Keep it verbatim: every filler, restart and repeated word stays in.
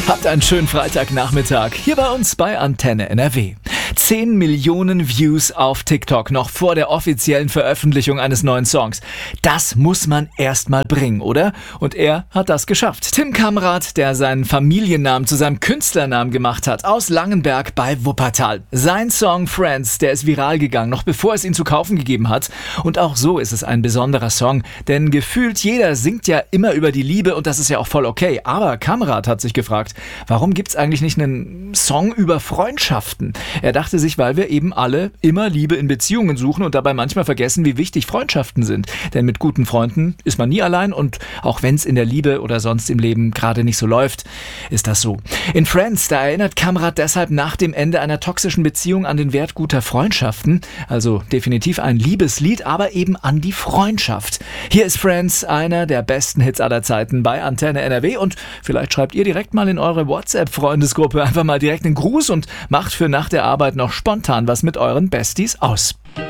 Habt einen schönen Freitagnachmittag hier bei uns bei Antenne N R W. zehn Millionen Views auf TikTok noch vor der offiziellen Veröffentlichung eines neuen Songs. Das muss man erst mal bringen, oder? Und er hat das geschafft. Tim Kamrat, der seinen Familiennamen zu seinem Künstlernamen gemacht hat, aus Langenberg bei Wuppertal. Sein Song Friends, der ist viral gegangen, noch bevor es ihn zu kaufen gegeben hat. Und auch so ist es ein besonderer Song, denn gefühlt jeder singt ja immer über die Liebe und das ist ja auch voll okay. Aber Kamrat hat sich gefragt, warum gibt's eigentlich nicht einen Song über Freundschaften? Er dachte sich, weil wir eben alle immer Liebe in Beziehungen suchen und dabei manchmal vergessen, wie wichtig Freundschaften sind. Denn mit guten Freunden ist man nie allein und auch wenn es in der Liebe oder sonst im Leben gerade nicht so läuft, ist das so. In Friends, da erinnert Kamrat deshalb nach dem Ende einer toxischen Beziehung an den Wert guter Freundschaften. Also definitiv ein Liebeslied, aber eben an die Freundschaft. Hier ist Friends, einer der besten Hits aller Zeiten bei Antenne N R W und vielleicht schreibt ihr direkt mal in eure WhatsApp-Freundesgruppe einfach mal direkt einen Gruß und macht für nach der Arbeit noch spontan was mit euren Besties aus.